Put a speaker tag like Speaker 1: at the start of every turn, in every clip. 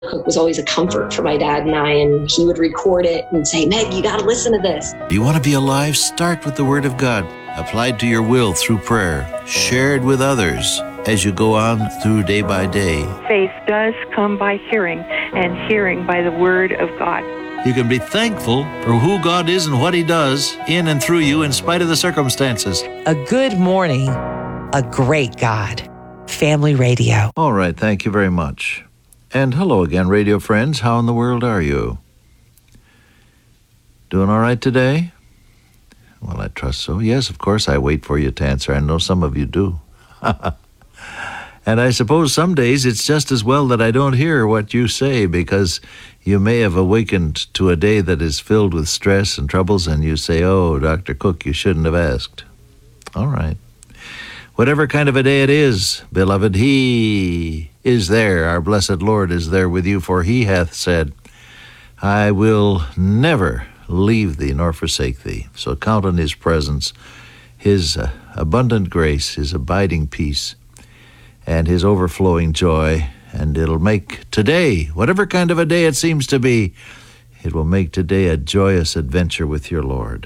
Speaker 1: Cook was always a comfort for my dad and I, and he would record it and say, Meg, you got to listen to this.
Speaker 2: Do you want to be alive? Start with the Word of God, applied to your will through prayer, shared with others as you go on through day by day.
Speaker 3: Faith does come by hearing, and hearing by the Word of God.
Speaker 2: You can be thankful for who God is and what He does in and through you in spite of the circumstances.
Speaker 4: A good morning, a great God. Family Radio.
Speaker 2: All right, thank you very much. And hello again, radio friends. How in the world are you? Doing all right today? Well, I trust so. Yes, of course, I wait for you to answer. I know some of you do. And I suppose some days it's just as well that I don't hear what you say, because you may have awakened to a day that is filled with stress and troubles, and you say, oh, Dr. Cook, you shouldn't have asked. All right. Whatever kind of a day it is, beloved, He is there. Our blessed Lord is there with you, for He hath said, I will never leave thee nor forsake thee. So count on His presence, His abundant grace, His abiding peace, and His overflowing joy, and it'll make today, whatever kind of a day it seems to be, it will make today a joyous adventure with your Lord.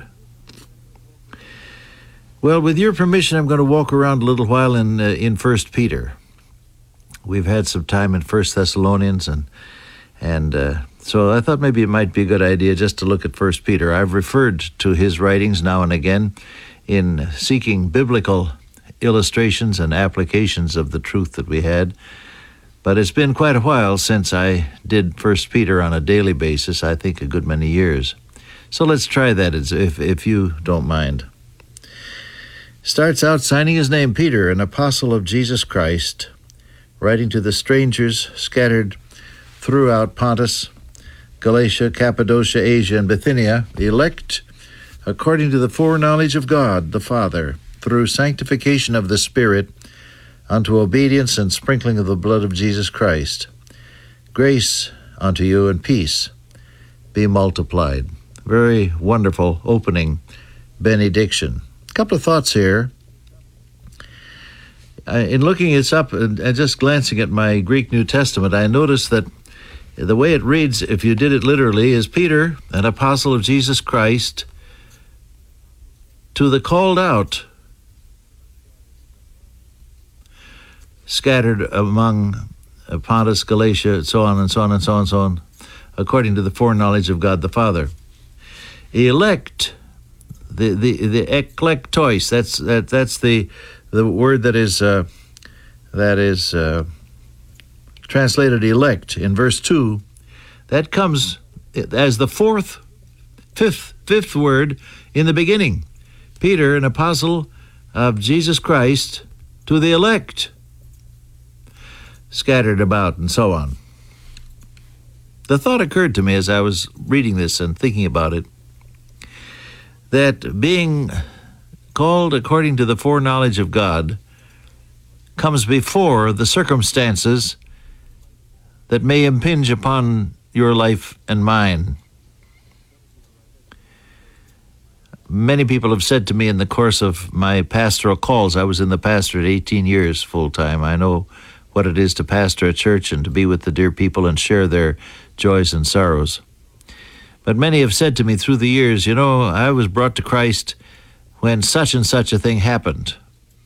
Speaker 2: Well, with your permission, I'm going to walk around a little while in 1 Peter. We've had some time in 1 Thessalonians, and so I thought maybe it might be a good idea just to look at 1 Peter. I've referred to his writings now and again in seeking biblical illustrations and applications of the truth that we had, but it's been quite a while since I did 1 Peter on a daily basis, I think a good many years. So let's try that if you don't mind. Starts out signing his name, Peter, an apostle of Jesus Christ, writing to the strangers scattered throughout Pontus, Galatia, Cappadocia, Asia, and Bithynia, elect according to the foreknowledge of God the Father, through sanctification of the Spirit, unto obedience and sprinkling of the blood of Jesus Christ. Grace unto you and peace be multiplied. Very wonderful opening benediction. Couple of thoughts here. In looking this up and just glancing at my Greek New Testament, I noticed that the way it reads, if you did it literally, is Peter, an apostle of Jesus Christ, to the called out, scattered among Pontus, Galatia, so on and so on and so on and so on, according to the foreknowledge of God the Father. Elect. The eklektois, that's the word that is translated elect in verse 2. That comes as the fifth word in the beginning. Peter, an apostle of Jesus Christ, to the elect, scattered about, and so on. The thought occurred to me as I was reading this and thinking about it, that being called according to the foreknowledge of God comes before the circumstances that may impinge upon your life and mine. Many people have said to me in the course of my pastoral calls, I was in the pastorate 18 years full-time. I know what it is to pastor a church and to be with the dear people and share their joys and sorrows. But many have said to me through the years, I was brought to Christ when such and such a thing happened.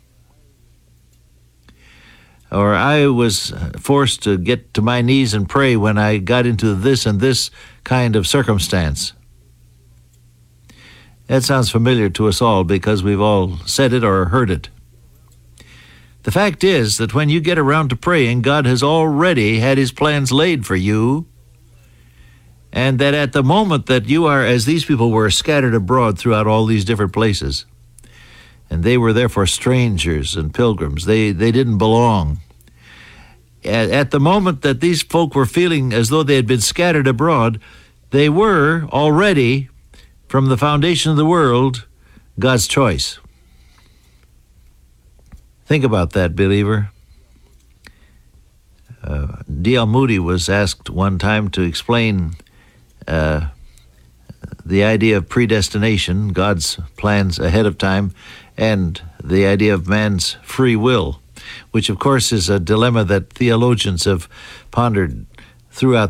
Speaker 2: Or I was forced to get to my knees and pray when I got into this and this kind of circumstance. That sounds familiar to us all because we've all said it or heard it. The fact is that when you get around to praying, God has already had His plans laid for you, and that at the moment that you are, as these people were, scattered abroad throughout all these different places, and they were therefore strangers and pilgrims, they didn't belong. At the moment that these folk were feeling as though they had been scattered abroad, they were already, from the foundation of the world, God's choice. Think about that, believer. D.L. Moody was asked one time to explain the idea of predestination, God's plans ahead of time, and the idea of man's free will, which of course is a dilemma that theologians have pondered throughout